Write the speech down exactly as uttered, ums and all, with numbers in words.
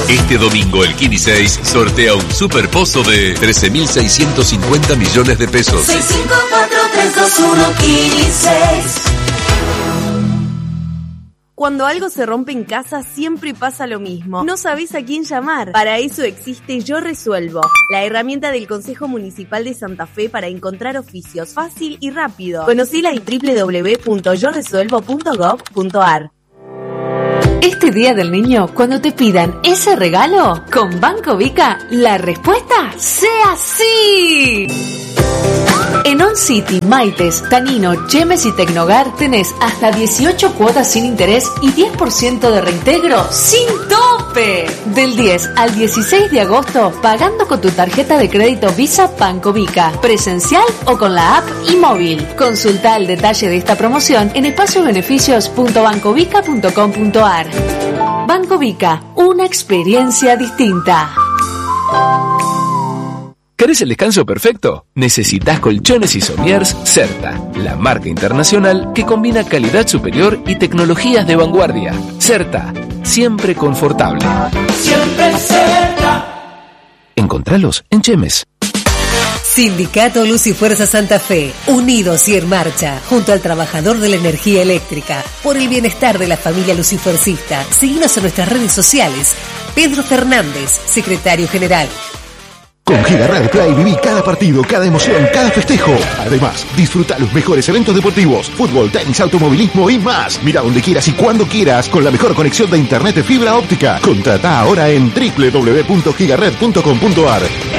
Este domingo el Kini seis sortea un super pozo de trece mil seiscientos cincuenta millones de pesos. seis cinco cuatro tres dos uno Kini seis. Cuando algo se rompe en casa siempre pasa lo mismo. No sabés a quién llamar. Para eso existe Yo Resuelvo, la herramienta del Consejo Municipal de Santa Fe para encontrar oficios fácil y rápido. Conocila en doble u doble u doble u punto yo resuelvo punto gov punto ar. Este Día del Niño, cuando te pidan ese regalo, con Banco Vica, la respuesta sea sí. En On City, Maites, Tanino, Chemes y Tecnogar tenés hasta dieciocho cuotas sin interés y diez por ciento de reintegro sin tope. Del diez al dieciséis de agosto, pagando con tu tarjeta de crédito Visa Banco Vica, presencial o con la app y móvil. Consulta el detalle de esta promoción en espaciosbeneficios punto bancovica punto com punto ar. Banco Vica, una experiencia distinta. ¿Querés el descanso perfecto? Necesitas colchones y somiers Certa, la marca internacional que combina calidad superior y tecnologías de vanguardia. Certa, siempre confortable. Siempre Certa. Encontralos en Chemes. Sindicato Luz y Fuerza Santa Fe, unidos y en marcha, junto al trabajador de la energía eléctrica, por el bienestar de la familia lucifercista. Síguenos en nuestras redes sociales. Pedro Fernández, secretario general. Con Gigared Play viví cada partido, cada emoción, cada festejo. Además, disfruta los mejores eventos deportivos, fútbol, tenis, automovilismo y más. Mira donde quieras y cuando quieras con la mejor conexión de internet de fibra óptica. Contrata ahora en doble u doble u doble u punto gigared punto com punto ar.